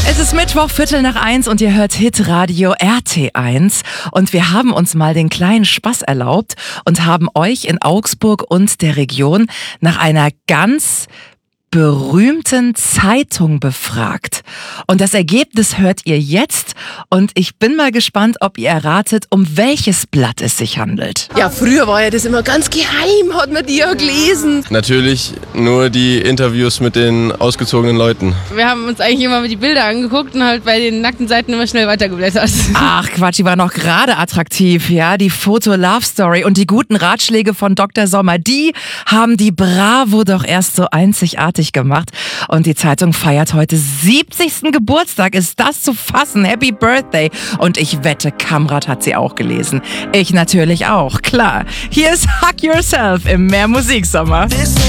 Es ist Mittwoch, 1:15 und ihr hört Hitradio RT1 und wir haben uns mal den kleinen Spaß erlaubt und haben euch in Augsburg und der Region nach einer ganz berühmten Zeitung befragt. Und das Ergebnis hört ihr jetzt und ich bin mal gespannt, ob ihr erratet, um welches Blatt es sich handelt. Ja, früher war ja das immer ganz geheim, hat man die ja gelesen. Natürlich nur die Interviews mit den ausgezogenen Leuten. Wir haben uns eigentlich immer die Bilder angeguckt und halt bei den nackten Seiten immer schnell weitergeblättert. Ach Quatsch, die war noch gerade attraktiv, ja, die Foto-Love-Story und die guten Ratschläge von Dr. Sommer, die haben die Bravo doch erst so einzigartig gemacht. Und die Zeitung feiert heute 70. Geburtstag. Ist das zu fassen? Happy Birthday. Und ich wette, Kamrat hat sie auch gelesen. Ich natürlich auch, klar. Hier ist Hug Yourself im Mehr Musiksommer.